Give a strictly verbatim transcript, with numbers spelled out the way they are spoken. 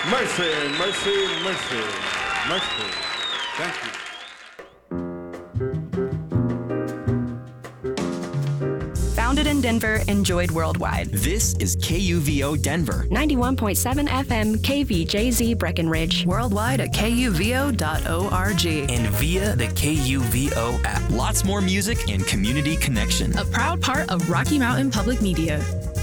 Mercy, mercy, mercy, mercy. Thank you. Founded in Denver, enjoyed worldwide. This is K U V O Denver. ninety-one point seven F M K V J Z Breckenridge. Worldwide at K U V O dot org. And via the K U V O app. Lots more music and community connection. A proud part of Rocky Mountain Public Media.